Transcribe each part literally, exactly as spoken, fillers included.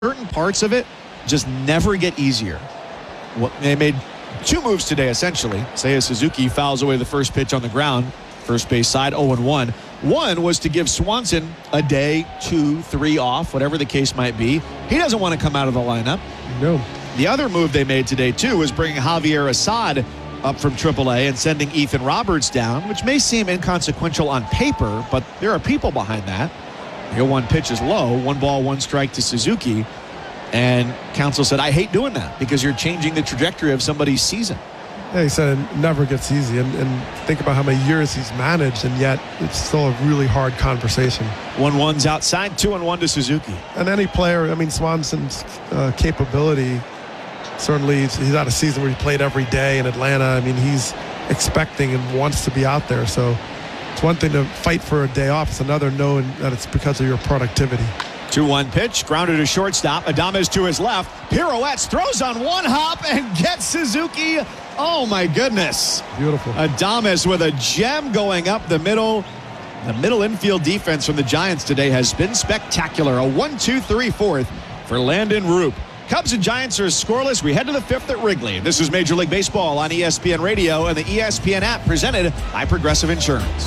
certain parts of it just never get easier. Well, they made two moves today, essentially. Seiya Suzuki fouls away the first pitch on the ground, first base side, oh and one. One was to give Swanson a day, two, three off, whatever the case might be. He doesn't want to come out of the lineup. No. The other move they made today, too, was bringing Javier Assad up from triple A and sending Ethan Roberts down, which may seem inconsequential on paper, but there are people behind that. The oh one pitch is low, one ball, one strike to Suzuki. And Counsell said, I hate doing that because you're changing the trajectory of somebody's season. Yeah, he said it never gets easy. And, and think about how many years he's managed, and yet it's still a really hard conversation. One one's outside, two and one to Suzuki. And any player, I mean, Swanson's uh, capability, certainly he's, he's had a season where he played every day in Atlanta. I mean, he's expecting and wants to be out there. So it's one thing to fight for a day off. It's another knowing that it's because of your productivity. two one pitch, grounded to shortstop. Adames to his left, pirouettes, throws on one hop and gets Suzuki. Oh my goodness. Beautiful. Adames with a gem going up the middle. The middle infield defense from the Giants today has been spectacular. A one two three fourth for Landon Roop. Cubs and Giants are scoreless. We head to the fifth at Wrigley. This is Major League Baseball on E S P N Radio and the E S P N app, presented by Progressive Insurance.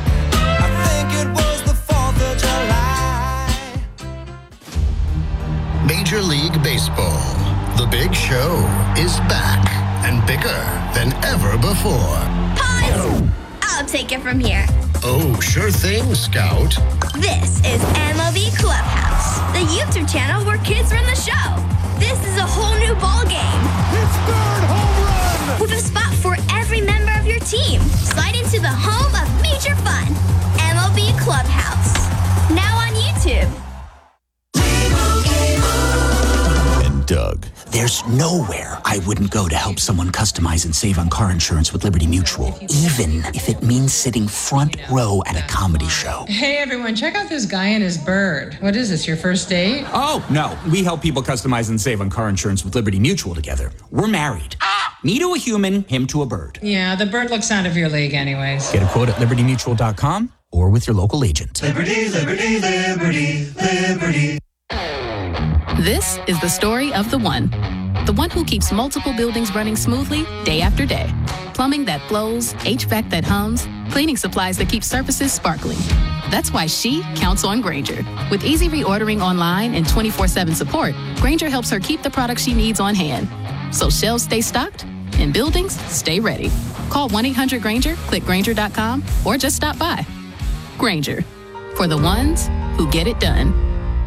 Major League Baseball. The Big Show is back and bigger than ever before. Pause! I'll take it from here. Oh, sure thing, Scout. This is M L B Clubhouse, the YouTube channel where kids run the show. This is a whole new ball game. It's third home run! With a spot for every member of your team. Slide into the home of major fun. M L B Clubhouse. Now on YouTube. Doug. There's nowhere I wouldn't go to help someone customize and save on car insurance with Liberty Mutual, even if it means sitting front row at a comedy show. Hey everyone, check out this guy and his bird. What is this, your first date? Oh, no. We help people customize and save on car insurance with Liberty Mutual together. We're married. Me to a human, him to a bird. Yeah, the bird looks out of your league anyways. Get a quote at liberty mutual dot com or with your local agent. Liberty, liberty, liberty, liberty. This is the story of the one. The one who keeps multiple buildings running smoothly day after day. Plumbing that flows, H V A C that hums, cleaning supplies that keep surfaces sparkling. That's why she counts on Grainger. With easy reordering online and twenty-four seven support, Grainger helps her keep the products she needs on hand. So shelves stay stocked and buildings stay ready. Call one eight hundred Grainger, click Grainger dot com, or just stop by. Grainger, for the ones who get it done.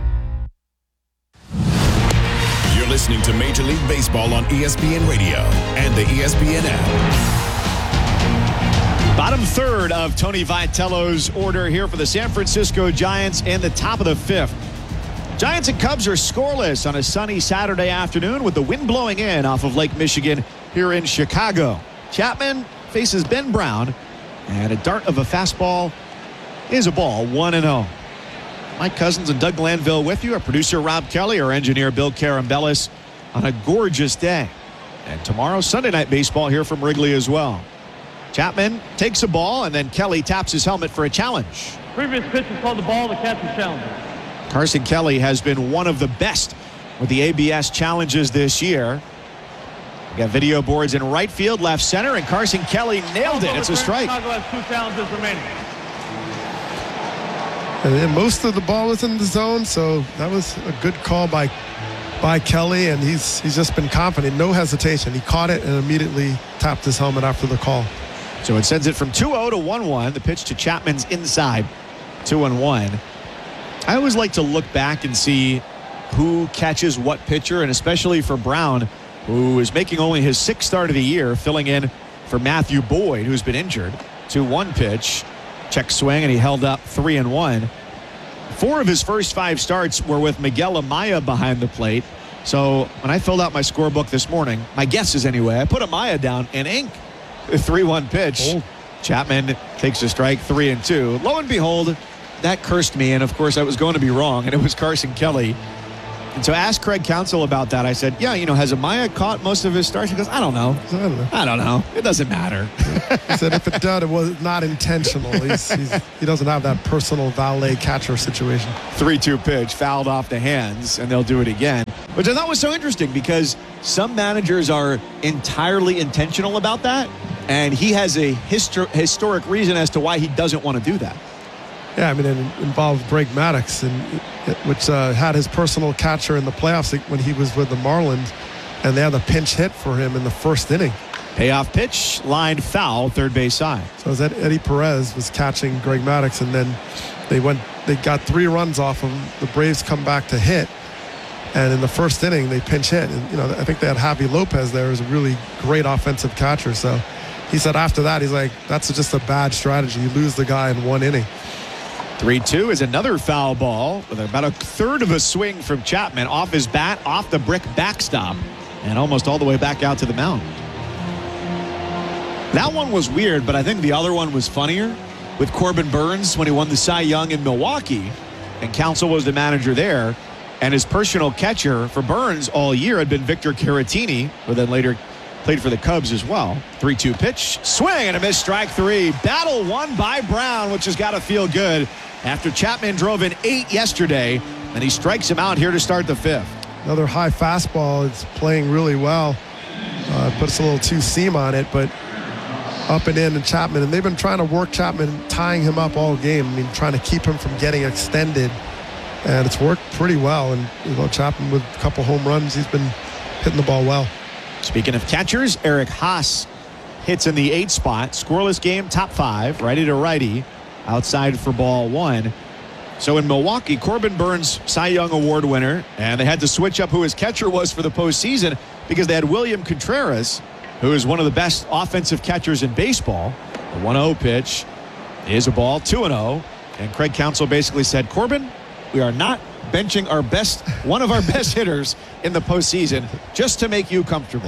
You're listening to Major League Baseball on E S P N Radio and the E S P N app. Bottom third of Tony Vitello's order here for the San Francisco Giants in the top of the fifth. Giants and Cubs are scoreless on a sunny Saturday afternoon with the wind blowing in off of Lake Michigan here in Chicago. Chapman faces Ben Brown, and a dart of a fastball is a ball, one and oh. Mike Cousins and Doug Glanville with you. Our producer Rob Kelly, our engineer Bill Carambellis, on a gorgeous day. And tomorrow, Sunday Night Baseball here from Wrigley as well. Chapman takes a ball, and then Kelly taps his helmet for a challenge. Previous pitch is called the ball, the catcher's challenge. Carson Kelly has been one of the best with the A B S challenges this year. We got video boards in right field, left center, and Carson Kelly nailed it. It's a strike. Chicago has two challenges remaining. And then most of the ball was in the zone, so that was a good call by by Kelly, and he's he's just been confident, no hesitation. He caught it and immediately tapped his helmet after the call. So it sends it from two oh to one one. The pitch to Chapman's inside, two and one. I always like to look back and see who catches what pitcher, and especially for Brown, who is making only his sixth start of the year, filling in for Matthew Boyd, who's been injured. two one pitch. Check swing, and he held up three and one. Four of his first five starts were with Miguel Amaya behind the plate. So when I filled out my scorebook this morning, my guesses anyway, I put Amaya down in ink. A three one pitch. Oh. Chapman takes a strike, three and two. Lo and behold, that cursed me, and of course I was going to be wrong, and it was Carson Kelly And so ask Craig Counsell about that. I said, yeah, you know, has Amaya caught most of his starts? He goes, I don't know. I don't know. I don't know. It doesn't matter. He said if it did, it was not intentional. He's, he's, he doesn't have that personal valet catcher situation. three two pitch, fouled off the hands, and they'll do it again. Which I thought was so interesting because some managers are entirely intentional about that, and he has a histor- historic reason as to why he doesn't want to do that. Yeah, I mean, it involved Greg Maddux, and which uh, had his personal catcher in the playoffs when he was with the Marlins, and they had a pinch hit for him in the first inning. Payoff pitch, lined foul, third base side. So it was Eddie Perez was catching Greg Maddux, and then they went. They got three runs off him. The Braves come back to hit, and in the first inning they pinch hit. And you know, I think they had Javi Lopez there, who's a really great offensive catcher. So he said after that, he's like, that's just a bad strategy. You lose the guy in one inning. three two is another foul ball with about a third of a swing from Chapman off his bat, off the brick backstop, and almost all the way back out to the mound. That one was weird, but I think the other one was funnier with Corbin Burnes when he won the Cy Young in Milwaukee, and Counsell was the manager there, and his personal catcher for Burnes all year had been Victor Caratini, who then later played for the Cubs as well. three two pitch, swing and a miss, strike three. Battle won by Brown, which has got to feel good after Chapman drove in eight yesterday, and he strikes him out here to start the fifth. Another high fastball. It's playing really well. Uh, puts a little two seam on it, but up and in and Chapman, and they've been trying to work Chapman, tying him up all game. I mean, trying to keep him from getting extended, and it's worked pretty well. And you know, Chapman with a couple home runs, he's been hitting the ball well. Speaking of catchers, Eric Haas hits in the eight spot. Scoreless game, top five, righty to righty, outside for ball one. So in Milwaukee, Corbin Burnes, Cy Young Award winner, and they had to switch up who his catcher was for the postseason because they had William Contreras, who is one of the best offensive catchers in baseball. The one oh pitch is a ball, two and oh. And Craig Counsell basically said, Corbin, we are not benching our best, one of our best hitters in the postseason just to make you comfortable.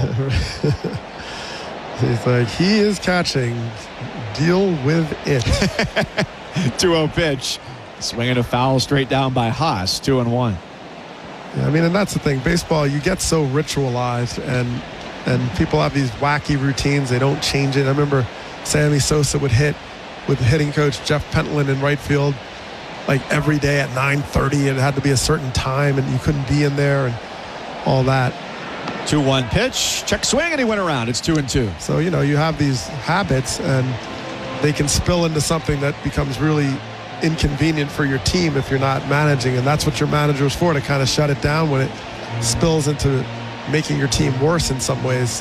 He's like, he is catching. Deal with it. two oh pitch. Swinging a foul straight down by Haas, two and one. Yeah, I mean, and that's the thing. Baseball, you get so ritualized, and and people have these wacky routines. They don't change it. I remember Sammy Sosa would hit with hitting coach Jeff Pentland in right field like every day at nine thirty. It had to be a certain time, and you couldn't be in there and all that. two one pitch, check swing, and he went around. It's two and two. So, you know, you have these habits, and they can spill into something that becomes really inconvenient for your team if you're not managing, and that's what your manager is for, to kind of shut it down when it spills into making your team worse in some ways.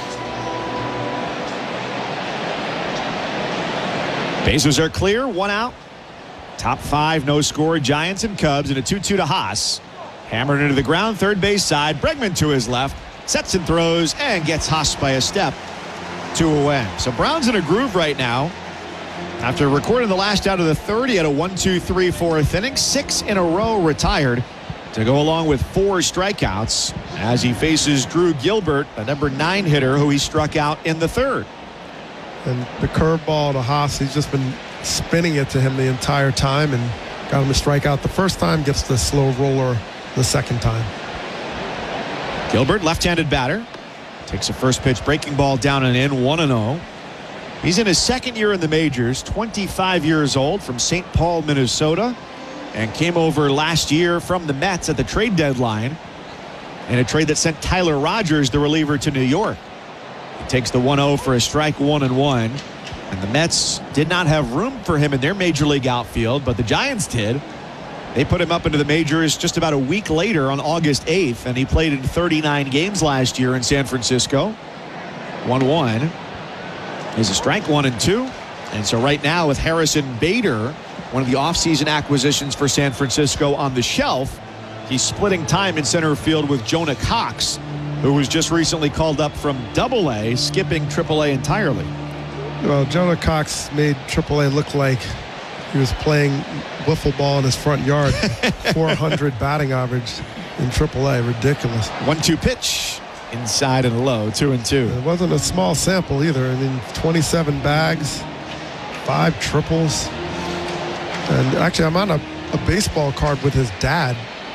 Bases are clear, one out. Top five, no score, Giants and Cubs, and a two two to Haas. Hammered into the ground, third base side. Bregman to his left, sets and throws, and gets Haas by a step. Two away. So Brown's in a groove right now. After recording the last out of the third, he had a one two three fourth inning, six in a row retired to go along with four strikeouts as he faces Drew Gilbert, a number nine hitter who he struck out in the third. And the curveball to Haas, he's just been spinning it to him the entire time and got him to strike out the first time, gets the slow roller the second time. Gilbert, left-handed batter, takes a first pitch breaking ball down and in, one and oh. He's in his second year in the majors, twenty-five years old, from Saint Paul, Minnesota, and came over last year from the Mets at the trade deadline in a trade that sent Tyler Rogers, the reliever, to New York. He takes the one oh for a strike, one and one. And the Mets did not have room for him in their major league outfield, but the Giants did. They put him up into the majors just about a week later on August eighth, and he played in thirty-nine games last year in San Francisco. one one is a strike, one and two. And so right now with Harrison Bader, one of the offseason acquisitions for San Francisco, on the shelf, he's splitting time in center field with Jonah Cox, who was just recently called up from Double A, skipping Triple A entirely. Well, Jonah Cox made Triple A look like he was playing wiffle ball in his front yard. four hundred batting average in Triple A. Ridiculous. one two pitch. Inside and low, two and two. It wasn't a small sample either. I mean, twenty-seven bags, five triples. And actually, I'm on a, a baseball card with his dad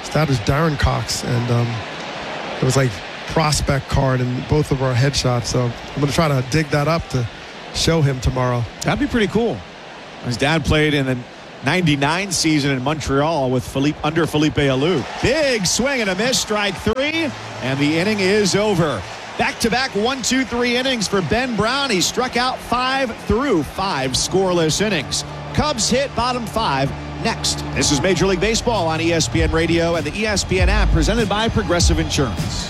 His dad was Darren Cox, and um, it was like prospect card in both of our headshots. So I'm going to try to dig that up to show him tomorrow. That'd be pretty cool. His dad played in the ninety-nine season in Montreal with Philippe under Felipe Alou. Big swing and a miss, strike three, and the inning is over. Back-to-back one, two, three innings for Ben Brown. He struck out five through five scoreless innings. Cubs hit bottom five next. This is Major League Baseball on E S P N Radio and the E S P N app, presented by Progressive Insurance.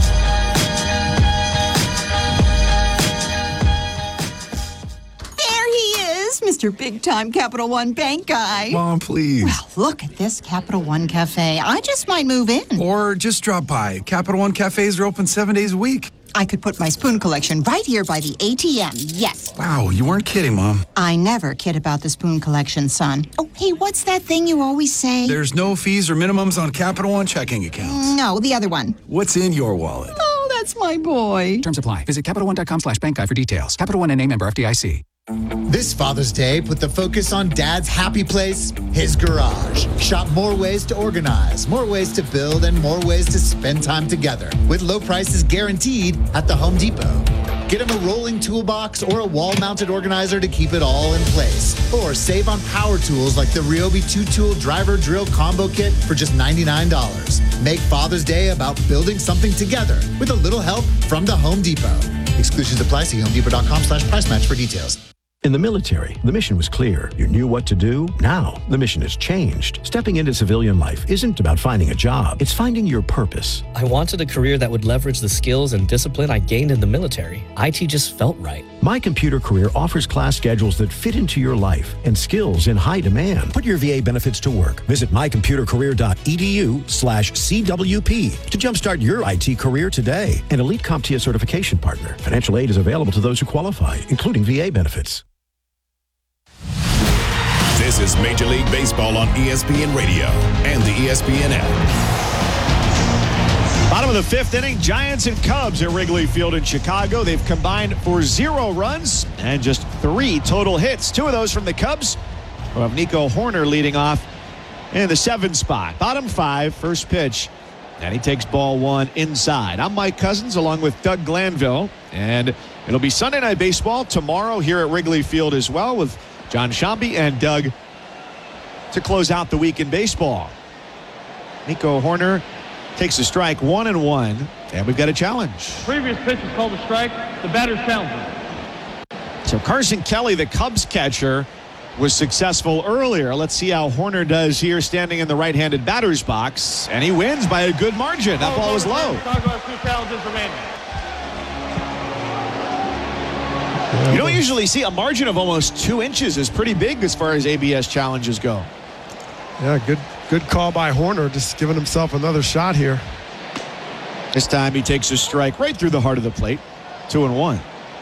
Mister Big-Time Capital One Bank guy. Mom, please. Well, look at this Capital One Cafe. I just might move in. Or just drop by. Capital One Cafes are open seven days a week. I could put my spoon collection right here by the A T M. Yes. Wow, you weren't kidding, Mom. I never kid about the spoon collection, son. Oh, hey, what's that thing you always say? There's no fees or minimums on Capital One checking accounts. No, the other one. What's in your wallet? Oh, that's my boy. Terms apply. Visit CapitalOne.com slash bank guide for details. Capital One N A member F D I C. This Father's Day, put the focus on Dad's happy place, his garage. Shop more ways to organize, more ways to build, and more ways to spend time together with low prices guaranteed at the Home Depot. Get him a rolling toolbox or a wall-mounted organizer to keep it all in place. Or save on power tools like the Ryobi two-tool driver drill combo kit for just ninety-nine dollars. Make Father's Day about building something together with a little help from the Home Depot. Exclusions apply. See homedepot.com slash price match for details. In the military, the mission was clear. You knew what to do. Now, the mission has changed. Stepping into civilian life isn't about finding a job. It's finding your purpose. I wanted a career that would leverage the skills and discipline I gained in the military. I T just felt right. My Computer Career offers class schedules that fit into your life and skills in high demand. Put your V A benefits to work. Visit mycomputercareer.edu slash CWP to jumpstart your I T career today. An Elite CompTIA certification partner. Financial aid is available to those who qualify, including V A benefits. This is Major League Baseball on E S P N Radio and the E S P N app. Bottom of the fifth inning, Giants and Cubs at Wrigley Field in Chicago. They've combined for zero runs and just three total hits. Two of those from the Cubs. We'll have Nico Hoerner leading off in the seventh spot. Bottom five, first pitch. And he takes ball one inside. I'm Mike Cousins along with Doug Glanville. And it'll be Sunday Night Baseball tomorrow here at Wrigley Field as well with John Shambi and Doug to close out the week in baseball. Nico Hoerner takes a strike, one and one, and we've got a challenge. Previous pitch is called a strike. The batter's challenging. So Carson Kelly, the Cubs catcher, was successful earlier. Let's see how Hoerner does here standing in the right-handed batter's box, and he wins by a good margin. That ball was low. Chicago has two challenges remaining. You don't usually see a margin of almost two inches is pretty big as far as A B S challenges go. Yeah, good good call by Hoerner, just giving himself another shot here. This time he takes a strike right through the heart of the plate. Two and one.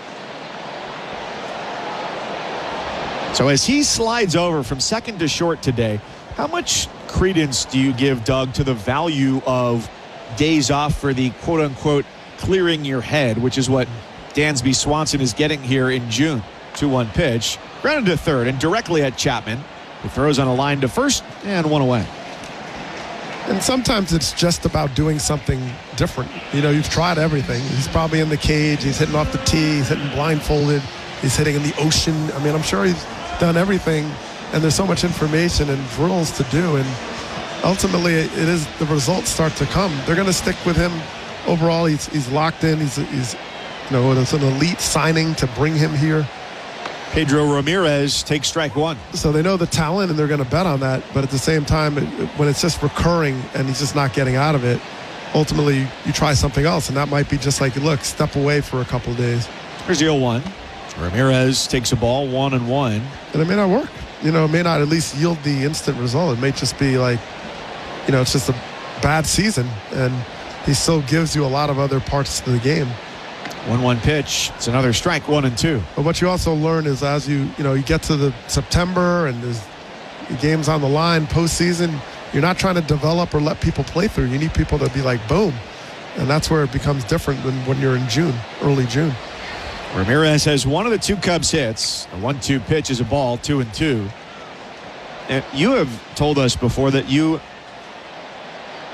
So as he slides over from second to short today, how much credence do you give, Doug, to the value of days off for the quote-unquote clearing your head, which is what Dansby Swanson is getting here in June? two one pitch, grounded to third and directly at Chapman, who throws on a line to first and one away. And sometimes it's just about doing something different. You know, you've tried everything. He's probably in the cage. He's hitting off the tee. He's hitting blindfolded. He's hitting in the ocean. I mean, I'm sure he's done everything. And there's so much information and drills to do. And ultimately, it is the results start to come. They're going to stick with him. Overall, he's he's locked in. He's he's you know, it's an elite signing to bring him here. Pedro Ramirez takes strike one. So they know the talent, and they're going to bet on that. But at the same time, it, when it's just recurring and he's just not getting out of it, ultimately you try something else, and that might be just like, look, step away for a couple of days. Here's the oh one. Ramirez takes a ball, one and one. And it may not work. You know, it may not at least yield the instant result. It may just be like, you know, it's just a bad season, and he still gives you a lot of other parts to the game. one one pitch. It's another strike, one and two. But what you also learn is as you, you know, you get to the September and there's games on the line, postseason, you're not trying to develop or let people play through. You need people to be like, boom. And that's where it becomes different than when you're in June, early June. Ramirez has one of the two Cubs hits. The one two pitch is a ball, two and two. And you have told us before that you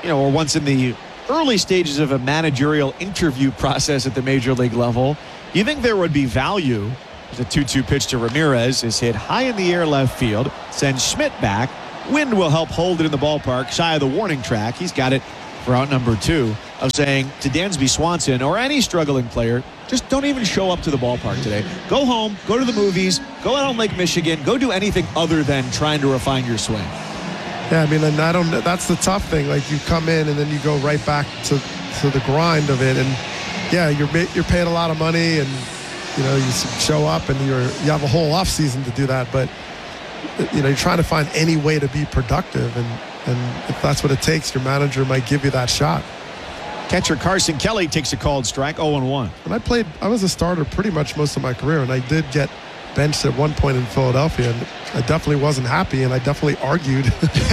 you know, or once in the early stages of a managerial interview process at the major league level, you think there would be value. The two two pitch to Ramirez is hit high in the air left field, sends Schmidt back. Wind will help hold it in the ballpark, shy of the warning track. He's got it for out number two. Of saying to Dansby Swanson or any struggling player, just don't even show up to the ballpark today. Go home, go to the movies, go out on Lake Michigan, go do anything other than trying to refine your swing. Yeah, I mean, and I don't. That's the tough thing. Like, you come in and then you go right back to, to the grind of it, and yeah, you're you're paying a lot of money, and you know you show up and you're you have a whole off season to do that, but you know you're trying to find any way to be productive, and and if that's what it takes, your manager might give you that shot. Catcher Carson Kelly takes a called strike, oh and one. And I played, I was a starter pretty much most of my career, and I did get benched at one point in Philadelphia, and I definitely wasn't happy, and I definitely argued.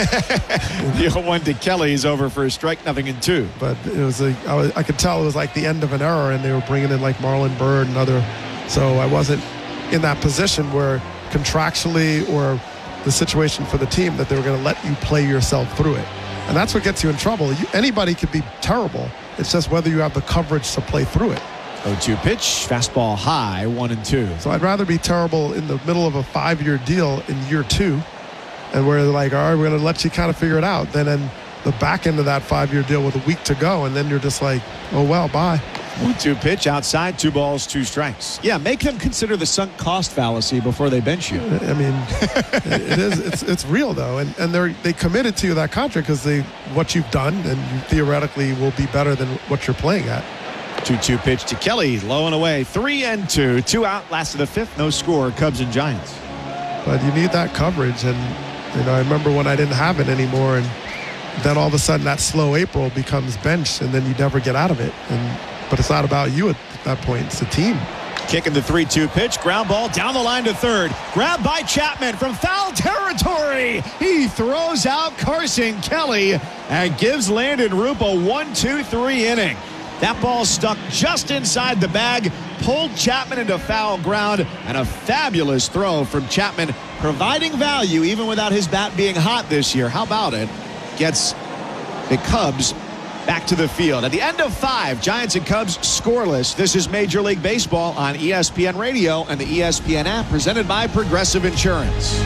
The oh one to Kelly is over for a strike, nothing in two. But it was a, I, was, I could tell it was like the end of an era, and they were bringing in like Marlon Byrd and other, so I wasn't in that position where contractually or the situation for the team that they were going to let you play yourself through it. And that's what gets you in trouble. You, anybody could be terrible. It's just whether you have the coverage to play through it. oh two pitch, fastball high, one and two. So I'd rather be terrible in the middle of a five-year deal in year two, and where they're like, all right, we're going to let you kind of figure it out. Then in the back end of that five-year deal with a week to go, and then you're just like, oh, well, bye. oh two pitch, outside, two balls, two strikes. Yeah, make them consider the sunk cost fallacy before they bench you. I mean, it is. It's it's real though, and and they they committed to that contract because they what you've done, and you theoretically will be better than what you're playing at. two two pitch to Kelly, low and away, three and two, two out, last of the fifth, no score, Cubs and Giants. But you need that coverage, and you know I remember when I didn't have it anymore, and then all of a sudden that slow April becomes bench, and then you never get out of it. And but it's not about you at that point. It's the team. Kicking the three two pitch. Ground ball down the line to third. Grabbed by Chapman from foul territory. He throws out Carson Kelly and gives Landon Roop a one two three inning. That ball stuck just inside the bag, pulled Chapman into foul ground, and a fabulous throw from Chapman, providing value even without his bat being hot this year. How about it? Gets the Cubs back to the field. At the end of five, Giants and Cubs scoreless. This is Major League Baseball on E S P N Radio and the E S P N app, presented by Progressive Insurance.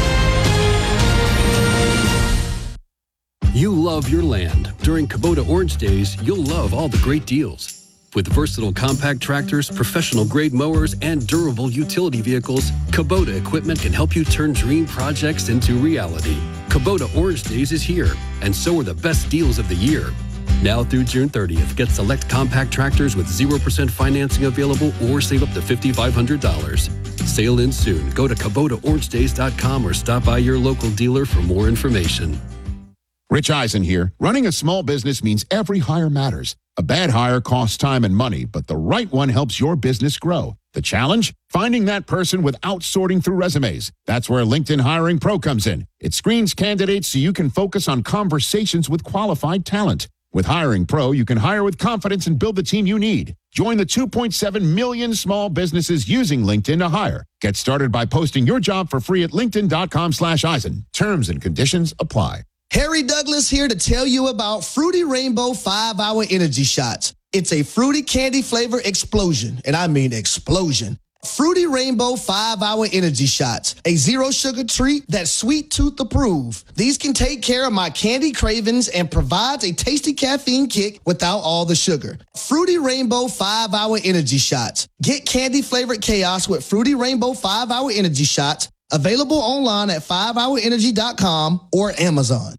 You love your land. During Kubota Orange Days, you'll love all the great deals. With versatile compact tractors, professional-grade mowers, and durable utility vehicles, Kubota equipment can help you turn dream projects into reality. Kubota Orange Days is here, and so are the best deals of the year. Now through June thirtieth, get select compact tractors with zero percent financing available or save up to five thousand five hundred dollars. Sale ends soon. Go to Kubota Orange Days dot com or stop by your local dealer for more information. Rich Eisen here. Running a small business means every hire matters. A bad hire costs time and money, but the right one helps your business grow. The challenge? Finding that person without sorting through resumes. That's where LinkedIn Hiring Pro comes in. It screens candidates so you can focus on conversations with qualified talent. With Hiring Pro, you can hire with confidence and build the team you need. Join the two point seven million small businesses using LinkedIn to hire. Get started by posting your job for free at linkedin.com slash Eisen. Terms and conditions apply. Harry Douglas here to tell you about Fruity Rainbow five hour Energy Shots. It's a fruity candy flavor explosion, and I mean explosion. Fruity Rainbow five hour Energy Shots, a zero-sugar treat that's sweet tooth approved. These can take care of my candy cravings and provides a tasty caffeine kick without all the sugar. Fruity Rainbow five hour Energy Shots. Get candy-flavored chaos with Fruity Rainbow five hour Energy Shots, available online at five hour energy dot com or Amazon.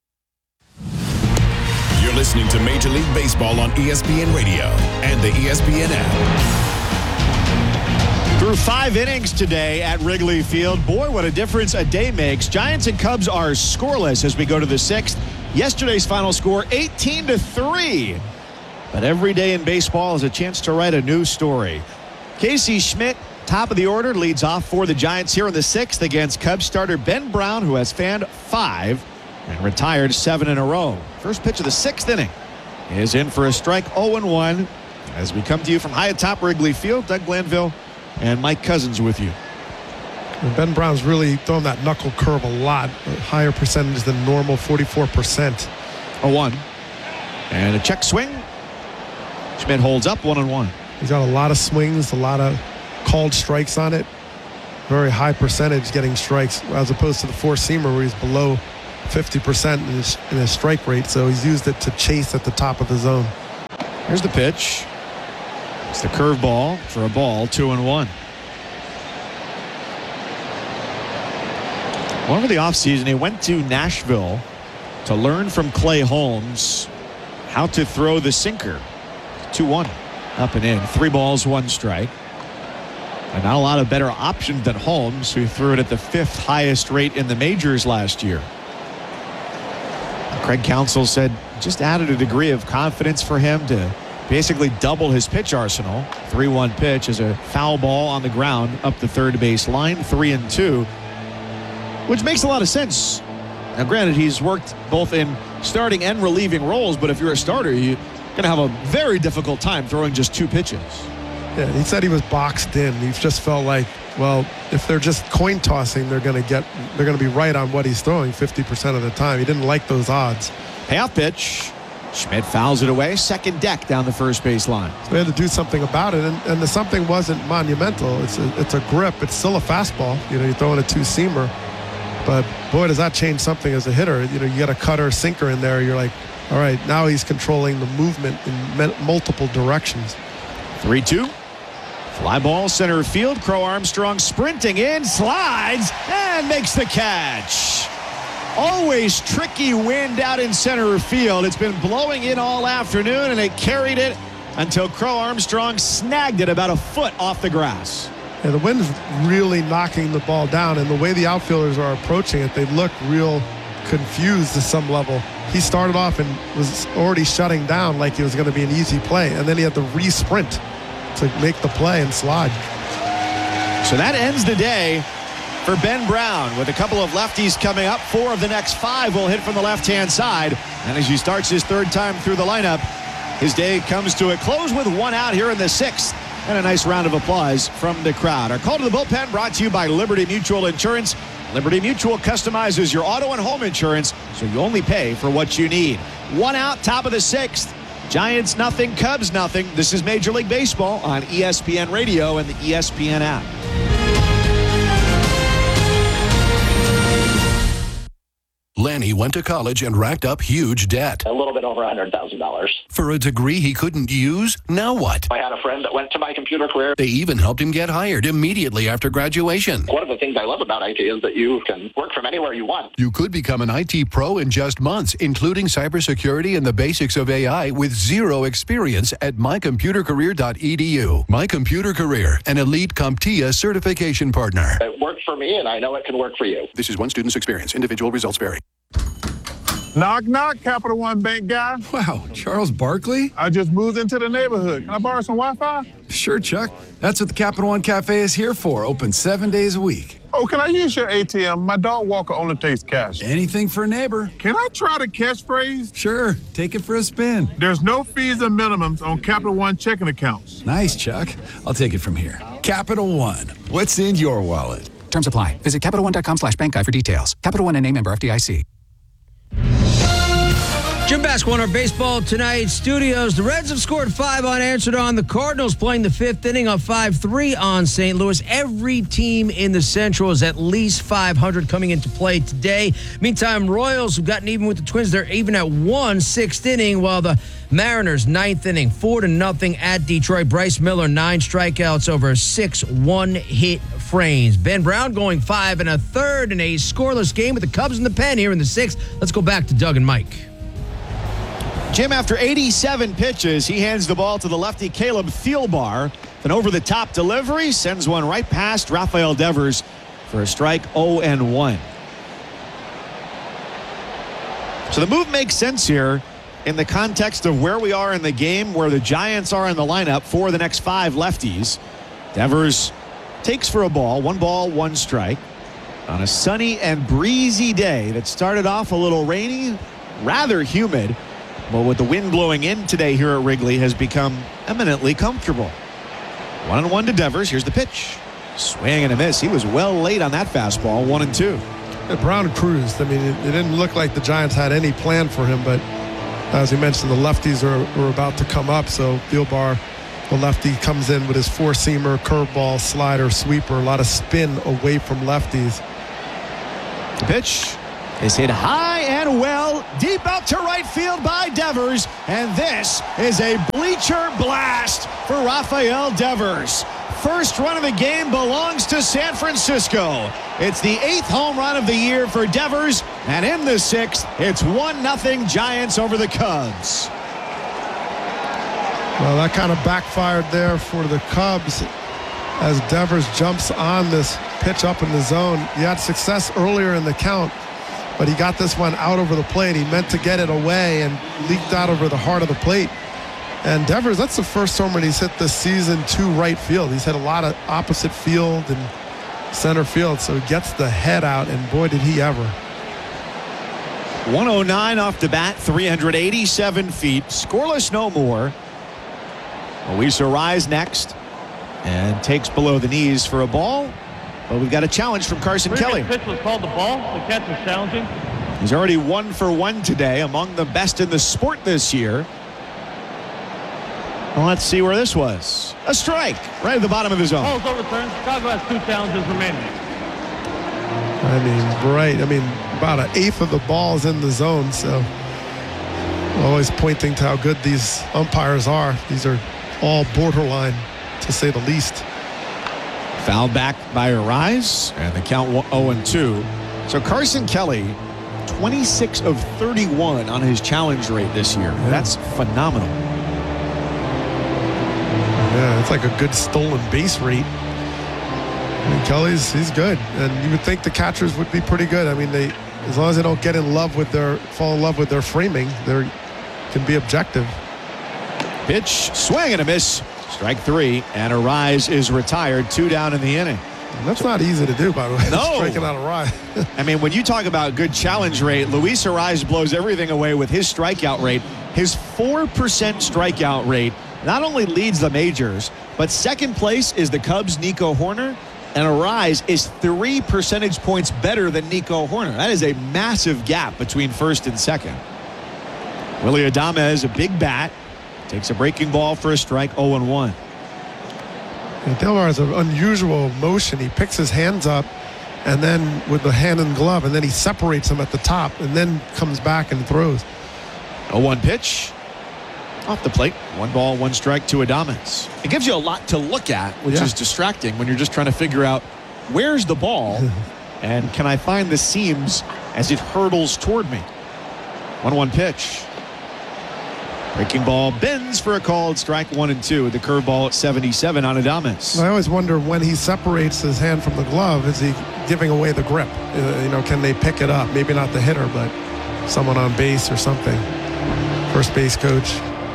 You're listening to Major League Baseball on E S P N Radio and the E S P N app. Through five innings today at Wrigley Field. Boy, what a difference a day makes. Giants and Cubs are scoreless as we go to the sixth. Yesterday's final score, eighteen to three. But every day in baseball is a chance to write a new story. Casey Schmidt, top of the order, leads off for the Giants here in the sixth against Cubs starter Ben Brown, who has fanned five and retired seven in a row. First pitch of the sixth inning is in for a strike, oh and one. As we come to you from high atop Wrigley Field, Doug Glanville and Mike Cousins with you. And Ben Brown's really thrown that knuckle curve a lot, a higher percentage than normal, forty-four percent. oh one. And a check swing. Schmidt holds up one and one. He's got a lot of swings, a lot of called strikes on it. Very high percentage getting strikes as opposed to the four-seamer where he's below fifty percent in his, in his strike rate. So he's used it to chase at the top of the zone. Here's the pitch. It's the curveball for a ball, two and one. Well, over the offseason, he went to Nashville to learn from Clay Holmes how to throw the sinker. two one. Up and in. Three balls, one strike. And not a lot of better options than Holmes, who threw it at the fifth highest rate in the majors last year. Craig Counsell said just added a degree of confidence for him to basically double his pitch arsenal. three one pitch is a foul ball on the ground up the third base line, three and two, which makes a lot of sense. Now, granted, he's worked both in starting and relieving roles, but if you're a starter, you're going to have a very difficult time throwing just two pitches. Yeah, he said he was boxed in. He just felt like, well, if they're just coin tossing, they're going to get, they're going to be right on what he's throwing fifty percent of the time. He didn't like those odds. Payoff pitch. Schmidt fouls it away. Second deck down the first base line. So we had to do something about it, and, and the something wasn't monumental. It's a, it's a grip. It's still a fastball. You know, you're throwing a two-seamer. But, boy, does that change something as a hitter. You know, you got a cutter, sinker in there. You're like, all right, now he's controlling the movement in multiple directions. three two. Fly ball center field. Crow Armstrong sprinting in, slides, and makes the catch. Always tricky wind out in center field. It's been blowing in all afternoon, and it carried it until Crow Armstrong snagged it about a foot off the grass. Yeah, the wind's really knocking the ball down, and the way the outfielders are approaching it, they look real confused to some level. He started off and was already shutting down like it was going to be an easy play, and then he had to re-sprint to make the play and slide. So that ends the day for Ben Brown with a couple of lefties coming up. Four of the next five will hit from the left-hand side, and as he starts his third time through the lineup, his day comes to a close with one out here in the sixth. And a nice round of applause from the crowd. Our call to the bullpen brought to you by Liberty Mutual Insurance. Liberty Mutual customizes your auto and home insurance so you only pay for what you need. One out, top of the sixth. Giants nothing, Cubs nothing. This is Major League Baseball on E S P N Radio and the E S P N app. Lanny went to college and racked up huge debt. A little bit over one hundred thousand dollars. For a degree he couldn't use? Now what? I had a friend that went to My Computer Career. They even helped him get hired immediately after graduation. One of the things I love about I T is that you can work from anywhere you want. You could become an I T pro in just months, including cybersecurity and the basics of A I with zero experience at my computer career dot e d u. My Computer Career, an elite CompTIA certification partner. It worked for me, and I know it can work for you. This is one student's experience. Individual results vary. Knock, knock, Capital One Bank guy. Wow, Charles Barkley? I just moved into the neighborhood. Can I borrow some Wi-Fi? Sure, Chuck. That's what the Capital One Cafe is here for. Open seven days a week. Oh, can I use your A T M? My dog walker only takes cash. Anything for a neighbor. Can I try the catchphrase? Sure. Take it for a spin. There's no fees or minimums on Capital One checking accounts. Nice, Chuck. I'll take it from here. Capital One. What's in your wallet? Terms apply. Visit Capital One dot com slash bank guide for details. Capital One and name member F D I C. Jim Basco on our baseball tonight studios. The Reds have scored five unanswered on the Cardinals, playing the fifth inning of five three on Saint Louis. Every team in the Central is at least five hundred coming into play today. Meantime, Royals have gotten even with the Twins. They're even at one sixth inning, while the Mariners ninth inning, four to nothing at Detroit. Bryce Miller, nine strikeouts over six one-hit frames. Ben Brown going five and a third in a scoreless game with the Cubs in the pen here in the sixth. Let's go back to Doug and Mike. Jim, after eighty-seven pitches, he hands the ball to the lefty Caleb Thielbar. An over-the-top delivery sends one right past Rafael Devers for a strike, oh and one. So the move makes sense here in the context of where we are in the game, where the Giants are in the lineup for the next five lefties. Devers takes for a ball, one ball, one strike, on a sunny and breezy day that started off a little rainy, rather humid. But with the wind blowing in today here at Wrigley, has become eminently comfortable. One and one to Devers. Here's the pitch. Swing and a miss. He was well late on that fastball. One and two. Yeah, Brown cruised. I mean, it, it didn't look like the Giants had any plan for him, but As we mentioned, the lefties are, are about to come up, so Thielbar, the lefty, comes in with his four-seamer, curveball, slider, sweeper, a lot of spin away from lefties. The pitch is hit high and well, deep out to right field by Devers, and this is a bleacher blast for Rafael Devers. First run of the game belongs to San Francisco. It's the eighth home run of the year for Devers, and in the sixth, it's one nothing Giants over the Cubs. Well, that kind of backfired there for the Cubs as Devers jumps on this pitch up in the zone. He had success earlier in the count, but he got this one out over the plate. He meant to get it away and leaked out over the heart of the plate. And Devers, that's the first home run he's hit this season to right field. He's hit a lot of opposite field and center field, so he gets the head out, and boy, did he ever. one oh nine off the bat, three hundred eighty-seven feet, scoreless no more. Luis Arraez next, and takes below the knees for a ball. But we've got a challenge from Carson Kelly. The pitch was called the ball. The catch is challenging. He's already one for one today, among the best in the sport this year. Well, let's see where this was. A strike right at the bottom of the zone. Ball's overturned. Chicago has two challenges remaining. I mean, right. I mean, about an eighth of the ball is in the zone, so always pointing to how good these umpires are. These are all borderline, to say the least. Fouled back by Arraez, and the count oh and two. So Carson Kelly, twenty-six of thirty-one on his challenge rate this year. Yeah. That's phenomenal. Yeah, it's like a good stolen base rate. I mean, Kelly's, he's good. And you would think the catchers would be pretty good. I mean, they, as long as they don't get in love with their, fall in love with their framing, they can be objective. Pitch, swing and a miss. Strike three, and Arraez is retired. Two down in the inning. And that's not easy to do, by the way. No. Striking out Arraez. I mean, when you talk about good challenge rate, Luis Arraez blows everything away with his strikeout rate. His four percent strikeout rate not only leads the majors, but second place is the Cubs' Nico Hoerner, and Arraez is three percentage points better than Nico Hoerner. That is a massive gap between first and second. Willy Adames, a big bat, takes a breaking ball for a strike, oh and one. And Thielbar has an unusual motion. He picks his hands up, and then with the hand and glove, and then he separates them at the top, and then comes back and throws. oh one pitch. Off the plate. One ball, one strike to Adames. It gives you a lot to look at, which yeah. is distracting when you're just trying to figure out where's the ball and can I find the seams as it hurtles toward me. one one pitch. Breaking ball bends for a called strike, one and two. The curveball at seventy-seven on Adames. I always wonder when he separates his hand from the glove, is he giving away the grip? Uh, you know, can they pick it up? Maybe not the hitter, but someone on base or something. First base coach.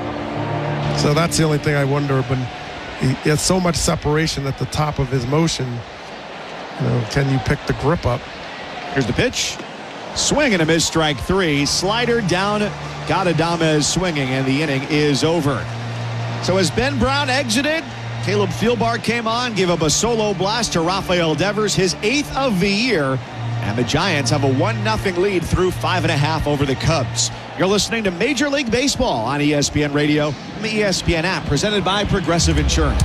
So that's the only thing I wonder. When he has so much separation at the top of his motion, you know, can you pick the grip up? Here's the pitch. Swing and a miss, strike three. Slider down, got Adames swinging, and the inning is over. So as Ben Brown exited, Caleb Thielbar came on, gave up a solo blast to Rafael Devers, his eighth of the year, and the Giants have a one nothing lead through five and a half over the Cubs. You're listening to Major League Baseball on E S P N Radio and the E S P N app, presented by Progressive Insurance.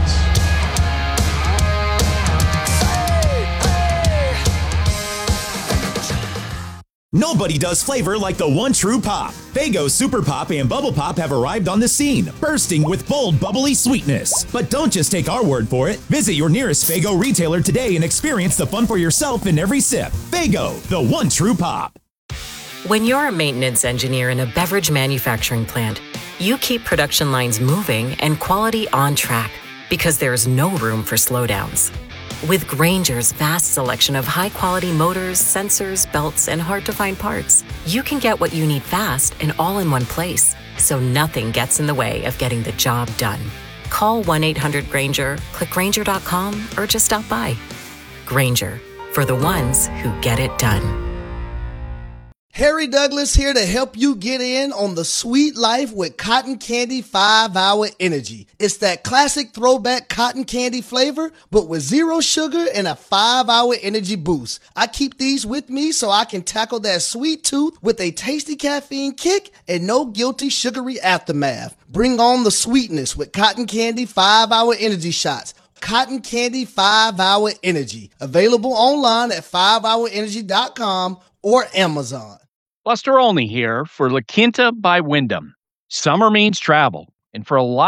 Nobody does flavor like the one true pop. Faygo Super Pop and Bubble Pop have arrived on the scene, bursting with bold, bubbly sweetness. But don't just take our word for it. Visit your nearest Faygo retailer today and experience the fun for yourself in every sip. Faygo, the one true pop. When you're a maintenance engineer in a beverage manufacturing plant, you keep production lines moving and quality on track because there's no room for slowdowns. With Grainger's vast selection of high-quality motors, sensors, belts, and hard-to-find parts, you can get what you need fast and all in one place, so nothing gets in the way of getting the job done. Call one eight hundred Grainger, click Grainger dot com, or just stop by. Grainger, for the ones who get it done. Harry Douglas here to help you get in on the sweet life with Cotton Candy five hour Energy. It's that classic throwback cotton candy flavor, but with zero sugar and a five hour energy boost. I keep these with me so I can tackle that sweet tooth with a tasty caffeine kick and no guilty sugary aftermath. Bring on the sweetness with Cotton Candy five hour Energy shots. Cotton Candy five hour Energy. Available online at five hour energy dot com or Amazon. Buster Olney here for La Quinta by Wyndham. Summer means travel, and for a lot